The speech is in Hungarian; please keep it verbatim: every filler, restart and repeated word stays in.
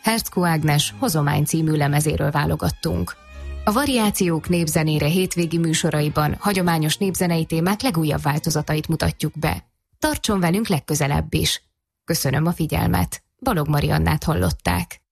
Herczko Ágnes Hozomány című lemezéről válogattunk. A Variációk népzenére hétvégi műsoraiban hagyományos népzenei témák legújabb változatait mutatjuk be. Tartson velünk legközelebb is! Köszönöm a figyelmet! Balog Mariannát hallották.